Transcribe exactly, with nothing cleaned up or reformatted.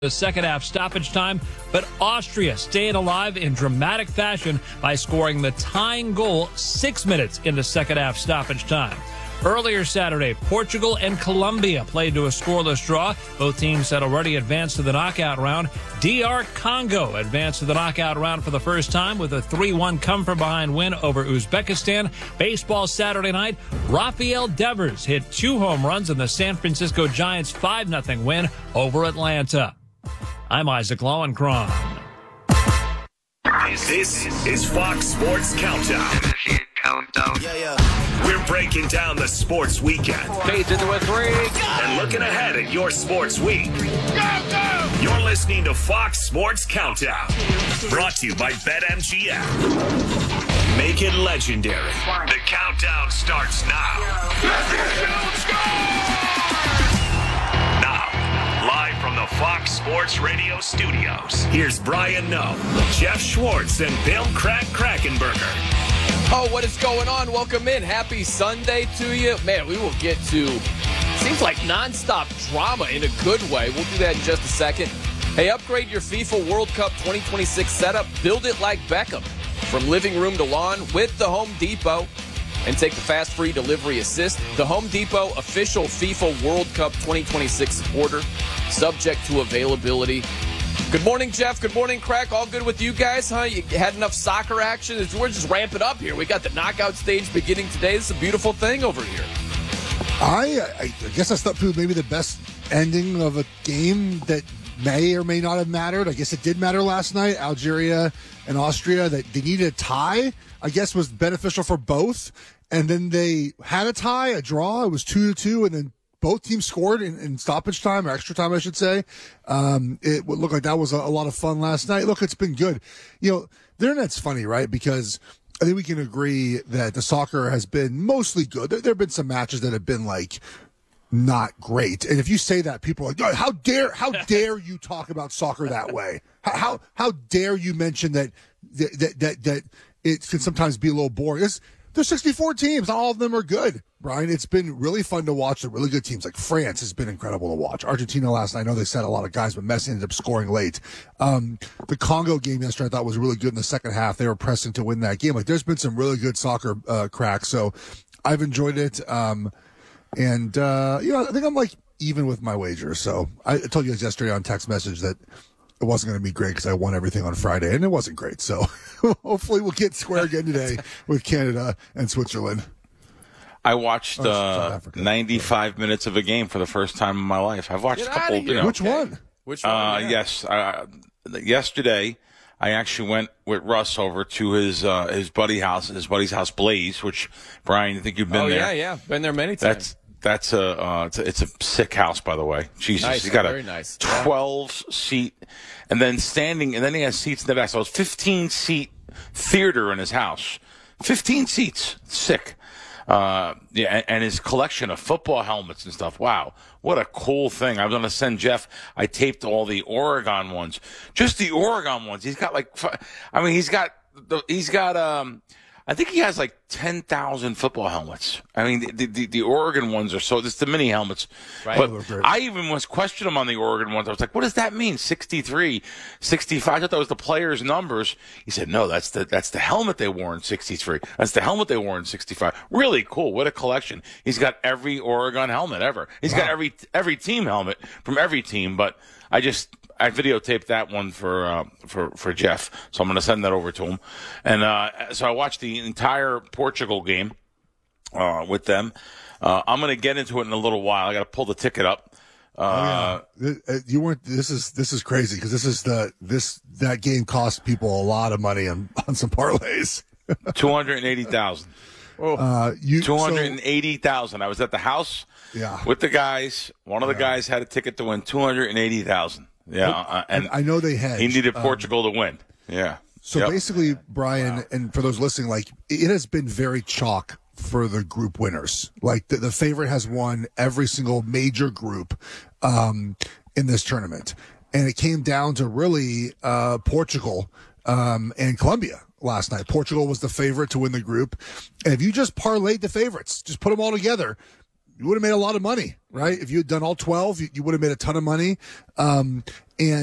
The second half stoppage time, but Austria staying alive in dramatic fashion by scoring the tying goal six minutes into second half stoppage time. Earlier Saturday, Portugal and Colombia played to a scoreless draw. Both teams had already advanced to the knockout round. D R Congo advanced to the knockout round for the first time with a three one come-from-behind win over Uzbekistan. Baseball Saturday night, Rafael Devers hit two home runs in the San Francisco Giants' five nothing win over Atlanta. I'm Isaac Lowenkron. This is Fox Sports Countdown. Countdown. Yeah, yeah. We're breaking down the sports weekend. Fades into a three. And looking ahead at your sports week. Go, go! You're listening to Fox Sports Countdown. Brought to you by BetMGM. Make it legendary. The countdown starts now. Let's go! Now, live from the Fox Sports Radio studios, here's Brian Noe, Jeff Schwartz, and Bill Crack Krackenberger. Oh, what is going on? Welcome in. Happy Sunday to you. Man, we will get to, seems like nonstop drama in a good way. We'll do that in just a second. Hey, upgrade your FIFA World Cup twenty twenty-six setup. Build it like Beckham. From living room to lawn with the Home Depot. And take the fast free delivery assist. The Home Depot official FIFA World Cup twenty twenty-six supporter. Subject to availability. Good morning, Jeff. Good morning, Crack. All good with you guys, huh? You had enough soccer action? We're just ramping up here. We got the knockout stage beginning today. This is a beautiful thing over here. I, I guess I thought maybe the best ending of a game that may or may not have mattered. I guess it did matter last night. Algeria and Austria, that they needed a tie, I guess was beneficial for both. And then they had a tie, a draw. It was two to two, and then both teams scored in, in stoppage time, or extra time, I should say. Um, it would look like that was a, a lot of fun last night. Look, it's been good. You know, the internet's funny, right? Because I think we can agree that the soccer has been mostly good. There, there have been some matches that have been, like, not great. And if you say that, people are like, oh, how dare how dare you talk about soccer that way? How how, how dare you mention that that, that that it can sometimes be a little boring? It's, there's sixty-four teams. Not all of them are good, Brian. It's been really fun to watch the really good teams. Like France has been incredible to watch. Argentina last night, I know they sat a lot of guys, but Messi ended up scoring late. Um, the Congo game yesterday I thought was really good in the second half. They were pressing to win that game. Like there's been some really good soccer uh, cracks. So I've enjoyed it. Um, and, uh, you know, I think I'm like even with my wager. So I told you guys yesterday on text message that it wasn't going to be great because I won everything on Friday, and it wasn't great. So hopefully we'll get square again today with Canada and Switzerland. I watched uh, ninety-five minutes of a game for the first time in my life. I've watched Get a couple. outta here. You know, Which one? Which one? uh, Yeah. yes, uh, yesterday I actually went with Russ over to his uh, his buddy house, his buddy's house, Blaze. Which Brian, I think you've been Oh, there. yeah, yeah. Been there many times. That's that's a uh, it's a it's a sick house, by the way. Jesus, Nice, he's got very a nice. twelve seat, and then standing, and then he has seats in the back. So it's fifteen seat theater in his house. Fifteen seats, sick. Uh, yeah, and, and his collection of football helmets and stuff. Wow, what a cool thing! I was going to send Jeff. I taped all the Oregon ones, just the Oregon ones. He's got like, I mean, he's got the, he's got um. I think he has like ten thousand football helmets. I mean, the, the, the Oregon ones are so, it's the mini helmets. Right. But I even was questioning him on the Oregon ones. I was like, what does that mean? sixty-three, sixty-five. I thought that was the players' numbers. He said, no, that's the, that's the helmet they wore in sixty-three. That's the helmet they wore in sixty-five. Really cool. What a collection. He's got every Oregon helmet ever. He's wow. got every, every team helmet from every team, but I just, I videotaped that one for uh, for for Jeff, so I'm going to send that over to him. And uh, so I watched the entire Portugal game uh, with them. Uh, I'm going to get into it in a little while. I got to pull the ticket up. Uh, oh, yeah. You weren't. This is this is crazy because this is the this that game cost people a lot of money on on some parlays. Two hundred eighty thousand. Uh, you two hundred eighty thousand. So, I was at the house. Yeah. With the guys. One of the yeah. guys had a ticket to win two hundred eighty thousand. Yeah, uh, and I know they had. He needed Portugal um, to win. Yeah. So yep. basically, Brian, wow. and for those listening, like it has been very chalk for the group winners. Like the, the favorite has won every single major group um, in this tournament, and it came down to really uh, Portugal um, and Colombia last night. Portugal was the favorite to win the group, and if you just parlayed the favorites, just put them all together. you would have made a lot of money, right? If you had done all twelve, you, you would have made a ton of money. Um, and